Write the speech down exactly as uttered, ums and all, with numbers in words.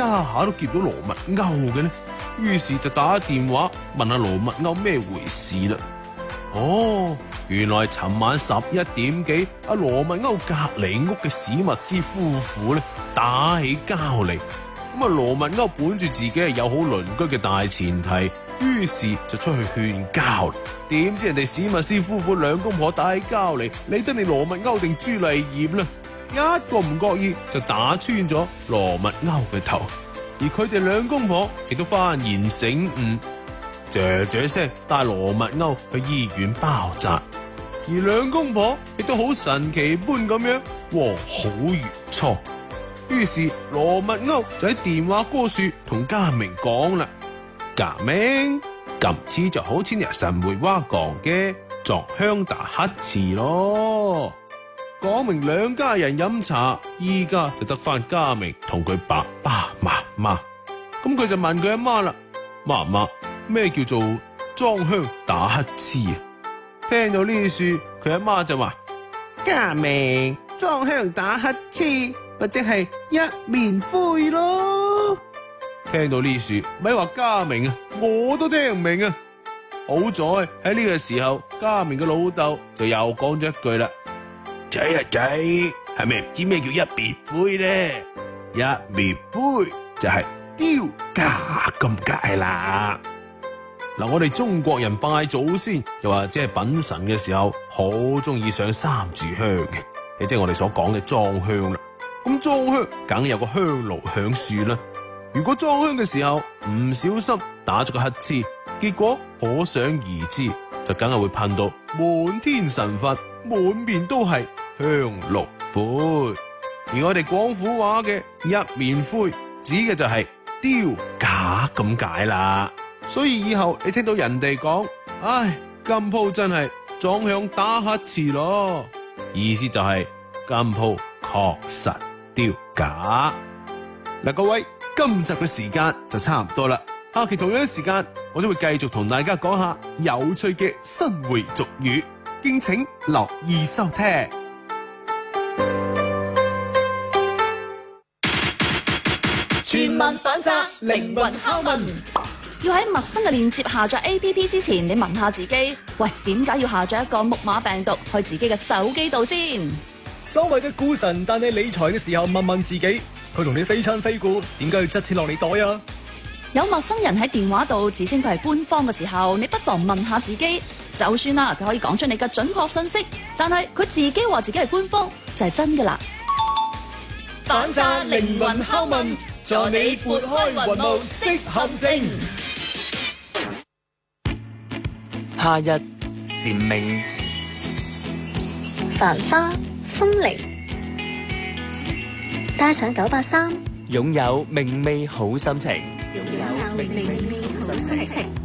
家下都見到羅密歐嘅呢？於是就打電話問下羅密歐咩回事啦。哦，原來尋晚十一點幾，阿羅密歐隔籬屋嘅史密斯夫婦咧打起交嚟。咁啊，羅密歐本住自己係友好鄰居嘅大前提，於是就出去勸交。點知人哋史密斯夫婦兩公婆打起交嚟，理得你羅密歐定朱麗葉啦？一個唔覺意就打穿咗羅密歐嘅頭，而佢哋兩公婆亦都幡然醒悟，啫啫聲帶羅密歐去醫院包紮，而兩公婆亦都好神奇般咁樣和好如初。於是羅密歐就喺電話嗰處同家明講啦：家明，今次就好似日神會話講嘅，撞香打乞嗤咯。講明兩家人飲茶，依家就得翻家明同佢爸爸媽媽。咁佢就問佢阿媽啦：媽媽，咩叫做裝香打乞嗤啊？聽到呢處，佢阿媽就話：家明，裝香打乞嗤，或者係一面灰咯。聽到呢處，咪話家明啊，我都聽唔明啊。好在喺呢個時候，家明嘅老豆就又講咗一句啦：仔啊仔，係咪唔知咩叫一面灰咧？一面灰就係丟架咁解啦。嗱，我哋中國人拜祖先又或者係品神嘅時候，好中意上三炷香嘅，亦即係我哋所講嘅裝香啦。咁裝香梗有個香爐響樹啦。如果裝香嘅時候唔小心打咗個乞嗤，結果可想而知，就梗係會噴到滿天神佛，滿面都係香爐灰。而我哋廣府話嘅一面灰，指嘅就係丟架咁解啦。所以以後你聽到人哋講，唉，今鋪真係裝香打乞嗤咯，意思就係今鋪確實丟架。嗱，各位，今集嘅時間就差唔多啦。下期同樣時間，我都會繼續同大家講下有趣嘅新會俗語，敬請樂意收聽。 全民反詐，靈魂拷問。 要喺陌生嘅鏈接下載 A P P 之前，你問下自己，喂，點解要下載一個木馬病毒去自己嘅手機度先？ 所謂嘅股神帶你理財嘅時候，問問自己，佢同你非親非故，點解要執錢落你袋啊？ 有陌生人喺電話度自稱佢係官方嘅時候，你不妨問下自己，就算啦，佢可以講出你嘅準確信息，但係佢自己話自己係官方，就係真㗎啦。 反詐靈魂拷問，助你撥開雲霧識陷阱。 夏日蟬鳴， 繁花風鈴，帶上九八三， 擁有明媚好心情。 擁有明媚好心情。